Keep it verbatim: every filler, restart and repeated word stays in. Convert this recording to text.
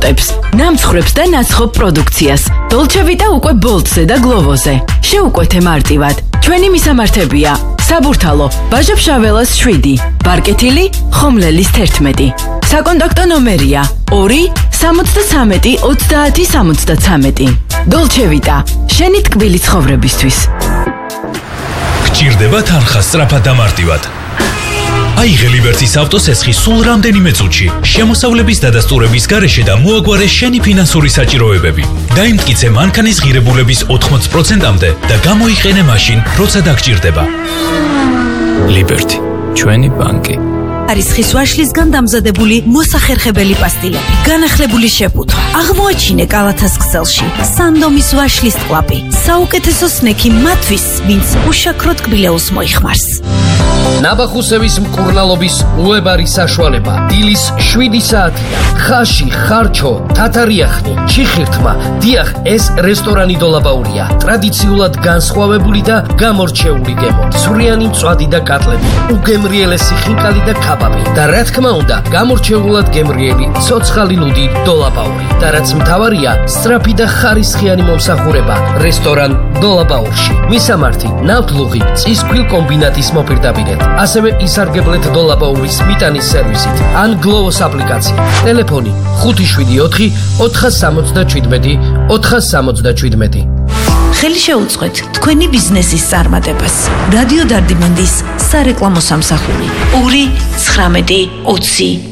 აწყობს ნამცხრებს და ნაცხოვ პროდუქციას. Dolce Vita უკვე Bolt-ზე და Glovo-ზე. შეუკვეთე მარტივად. ჩვენი მისამართებია: საბურთალო, ბაჟა-ფშაველას შვიდი, ბარკეთილი, ხომლელის თერთმეტი. საკონტაქტო ნომერია: ორი სამოცდათრამეტი ოცდაათი სამოცდათრამეტი. Dolce Vita, შენი ტკბილი ცხოვრებისთვის. გჭირდება თანხა სწრაფად და მარტივად. აიღე ლიბერტის ავტოსესხი სულ რამდენიმე წუთში, შემოსავლების დადასტურების გარეშე და მოაგვარე შენი ფინანსური საჭიროებები. დაიმტკიცე მანქანის ღირებულების ოთხმოცი პროცენტამდე და გამოიყენე მაშინ, როცა დაგჭირდება. ლიბერტი, ჩვენი ბანკი. არის ხის ვაშლისგან დამზადებული მოსახერხებელი პასტილები. განახლებული შეფუთვა. აღმოაჩინე კალათას ქსელში. სანდომის ვაშლის ტყლაპი. საუკეთესო სნექი მათთვის, ვინც უშაქროთ კბილეულს მოიხმარს. ნაბახუსევის მკურნალობის უებარი საშუალება. დილის შვიდი საათია. ხაში, ხარჩო, თათარიახნი, ჩიხირთმა. დიახ, ეს რესტორანი დოლაბაურია. ტრადიციულად განსხვავებული და გამორჩეული გემო. სვრიანი მწვადი და კატლები. უგემრიელესი ხინკალი და კაბაბი. და რა თქმა უნდა, გამორჩეულად გემრიელი ცოცხალი ლუდი დოლაბაური. და რაც მთავარია, სწრაფი და ხარისხიანი მომსახურება რესტორან დოლაბაურში. მისამართი: ნავთლუღი, წისქვილ კომბინატის მოპირდაპირედ. ასევე ისარგებლეთ დოლაბაურის მიტანის სერვისით ან გლოვოს აპლიკაციით. ტელეფონი: ხუთი შვიდი ოთხი ოთხას სამოცდაჩვიდმეტი ოთხას სამოცდაჩვიდმეტი. ხელი შეუწყეთ თქვენი ბიზნესის წარმატებას. რადიო დარდიმანდის სარეკლამო სამსახური: ორი ცხრამეტი ოცი